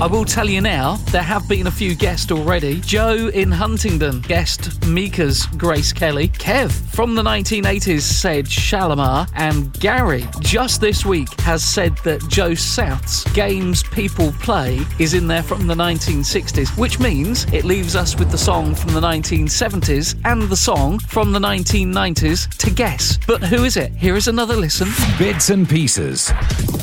I will tell you now, there have been a few guests already. Joe in Huntingdon guessed Mika's Grace Kelly. Kev from the 1980s said Shalimar. And Gary, just this week, has said that Joe South's Games People Play is in there from the 1960s, which means it leaves us with the song from the 1970s and the song from the 1990s to guess. But who is it? Here is another listen. Bits and Pieces